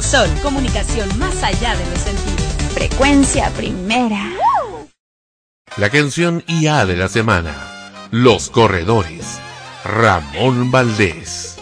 Sol, comunicación más allá de los sentidos. Frecuencia primera. La canción IA de la semana. Los Corredores. Ramón Valdés.